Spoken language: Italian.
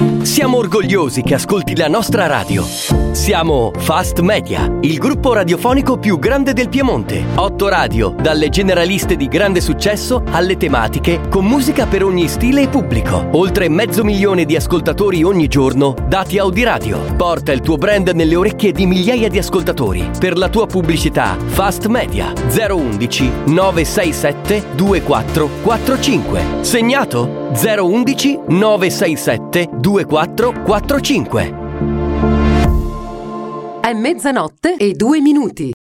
Siamo orgogliosi che ascolti la nostra radio. Siamo Fast Media, il gruppo radiofonico più grande del Piemonte. 8 radio, dalle generaliste di grande successo alle tematiche, con musica per ogni stile e pubblico. Oltre 500.000 di ascoltatori ogni giorno, dati Audiradio. Porta il tuo brand nelle orecchie di migliaia di ascoltatori. Per la tua pubblicità, Fast Media 011 967 2445. Segnato? 011 967 2445. È 00:02.